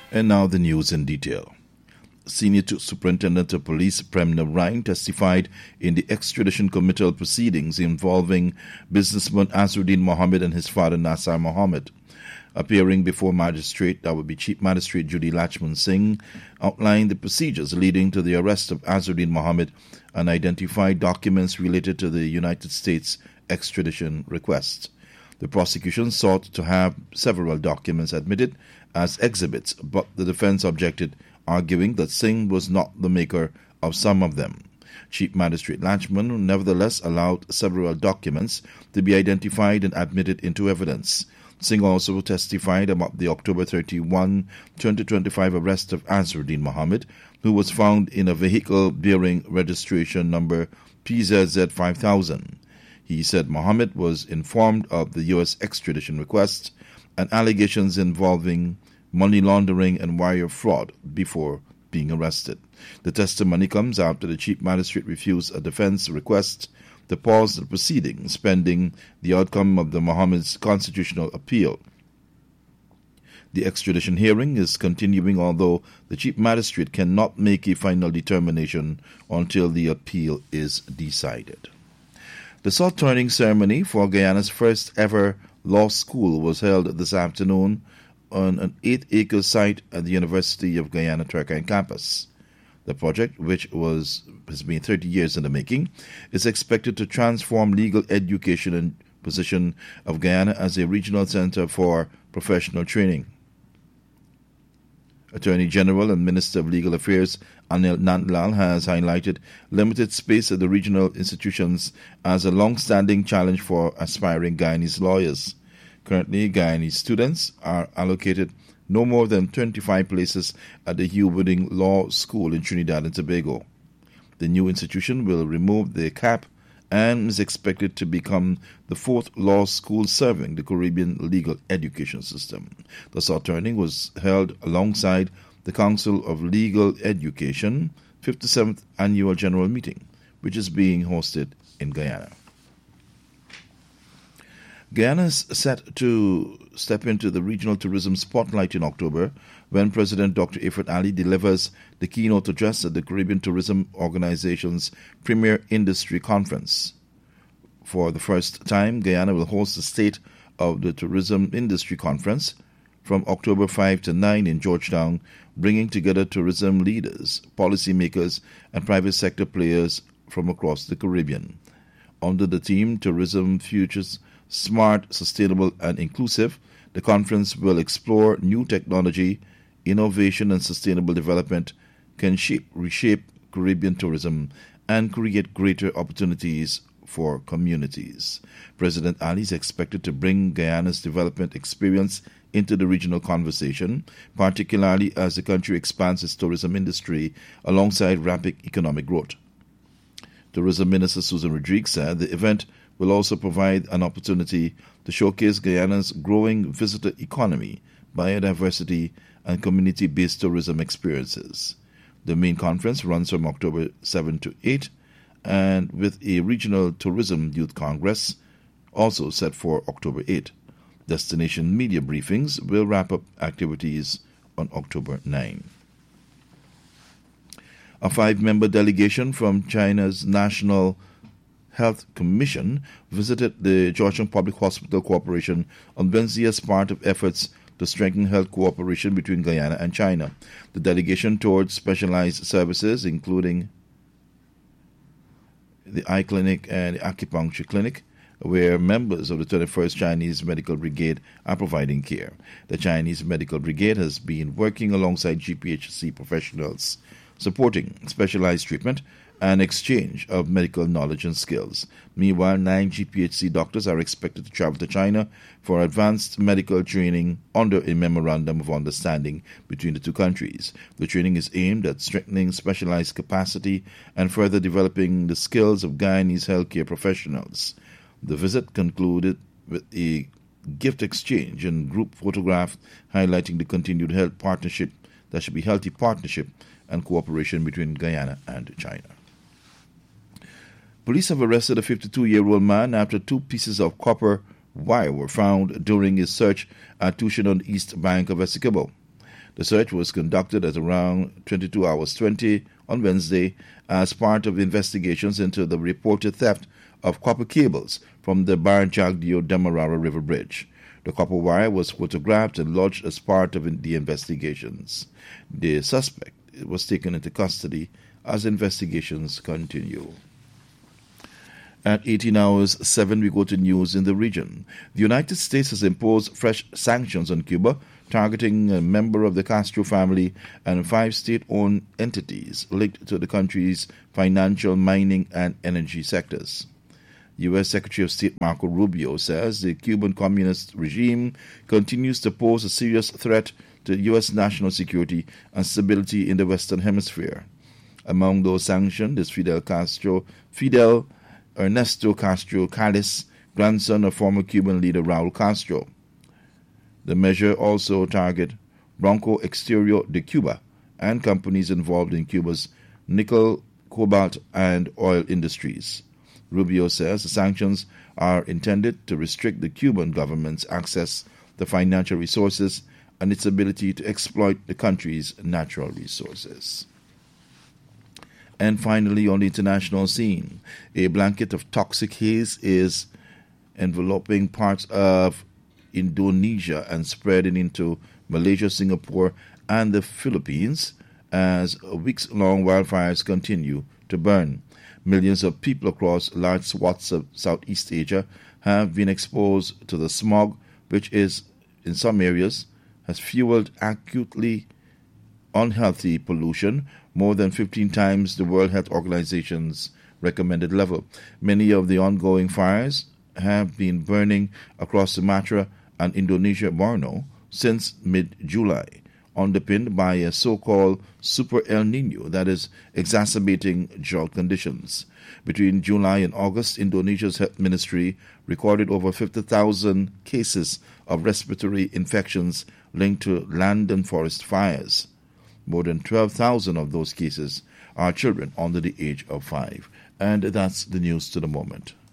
And now the news in detail. Senior Superintendent of Police Premna Ryan testified in the extradition committal proceedings involving businessman Azharuddin Mohammed and his father Nasar Mohammed. Appearing before Chief Magistrate Judy Lachman Singh, outlined the procedures leading to the arrest of Azharuddin Mohammed and identified documents related to the United States extradition request. The prosecution sought to have several documents admitted as exhibits, but the defense objected, arguing that Singh was not the maker of some of them. Chief Magistrate Lachman nevertheless allowed several documents to be identified and admitted into evidence. Singh also testified about the October 31, 2025 arrest of Azharuddin Mohammed, who was found in a vehicle bearing registration number PZZ 5000. He said Mohammed was informed of the U.S. extradition request and allegations involving money laundering and wire fraud before being arrested. The testimony comes after the Chief Magistrate refused a defense request to pause the proceedings pending the outcome of the Mohammed's constitutional appeal. The extradition hearing is continuing, although the Chief Magistrate cannot make a final determination until the appeal is decided. The salt-turning ceremony for Guyana's first ever law school was held this afternoon on an 8-acre site at the University of Guyana Turkine campus. The project, which has been 30 years in the making, is expected to transform legal education and position of Guyana as a regional center for professional training. Attorney General and Minister of Legal Affairs Anil Nandlal has highlighted limited space at the regional institutions as a long-standing challenge for aspiring Guyanese lawyers. Currently, Guyanese students are allocated no more than 25 places at the Hugh Wooding Law School in Trinidad and Tobago. The new institution will remove the cap and is expected to become the fourth law school serving the Caribbean legal education system. The salt-turning was held alongside the Council of Legal Education 57th Annual General Meeting, which is being hosted in Guyana. Guyana is set to step into the regional tourism spotlight in October when President Dr. Ifrit Ali delivers the keynote address at the Caribbean Tourism Organization's premier industry conference. For the first time, Guyana will host the State of the Tourism Industry Conference from October 5 to 9 in Georgetown, bringing together tourism leaders, policymakers, and private sector players from across the Caribbean. Under the theme Tourism Futures Smart, Sustainable, and Inclusive, the conference will explore new technology, innovation, and sustainable development can reshape Caribbean tourism and create greater opportunities for communities. President Ali is expected to bring Guyana's development experience into the regional conversation, particularly as the country expands its tourism industry alongside rapid economic growth. Tourism Minister Susan Rodriguez said the event will also provide an opportunity to showcase Guyana's growing visitor economy, biodiversity, and community-based tourism experiences. The main conference runs from October 7 to 8, and with a regional tourism youth congress also set for October 8. Destination media briefings will wrap up activities on October 9. A 5-member delegation from China's National Health Commission visited the Georgetown Public Hospital Corporation on Wednesday as part of efforts to strengthen health cooperation between Guyana and China. The delegation toured specialized services, including the eye clinic and the acupuncture clinic, where members of the 21st Chinese Medical Brigade are providing care. The Chinese Medical Brigade has been working alongside GPHC professionals, supporting specialized treatment and exchange of medical knowledge and skills. Meanwhile, 9 GPHC doctors are expected to travel to China for advanced medical training under a memorandum of understanding between the two countries. The training is aimed at strengthening specialized capacity and further developing the skills of Guyanese healthcare professionals. The visit concluded with a gift exchange and group photograph highlighting the continued healthy partnership and cooperation between Guyana and China. Police have arrested a 52-year-old man after 2 pieces of copper wire were found during his search at Tushin on the east bank of Essequibo. The search was conducted at around 22 hours 20 on Wednesday as part of investigations into the reported theft of copper cables from the Bar-Jagdeo-Demerara River Bridge. The copper wire was photographed and lodged as part of the investigations. The suspect was taken into custody as investigations continue. At 18 hours 7, we go to news in the region. The United States has imposed fresh sanctions on Cuba, targeting a member of the Castro family and 5 state-owned entities linked to the country's financial, mining, and energy sectors. U.S. Secretary of State Marco Rubio says the Cuban Communist regime continues to pose a serious threat to U.S. national security and stability in the Western Hemisphere. Among those sanctioned is Fidel Ernesto Castro Calles, grandson of former Cuban leader Raul Castro. The measure also targets Bronco Exterior de Cuba and companies involved in Cuba's nickel, cobalt, and oil industries. Rubio says the sanctions are intended to restrict the Cuban government's access to financial resources and its ability to exploit the country's natural resources. And finally, on the international scene, a blanket of toxic haze is enveloping parts of Indonesia and spreading into Malaysia, Singapore, and the Philippines as weeks-long wildfires continue to burn. Millions of people across large swaths of Southeast Asia have been exposed to the smog, which is, in some areas, has fueled acutely unhealthy pollution, more than 15 times the World Health Organization's recommended level. Many of the ongoing fires have been burning across Sumatra and Indonesia, Borneo, since mid-July, underpinned by a so-called Super El Niño that is exacerbating drought conditions. Between July and August, Indonesia's health ministry recorded over 50,000 cases of respiratory infections linked to land and forest fires. More than 12,000 of those cases are children under the age of 5. And that's the news to the moment.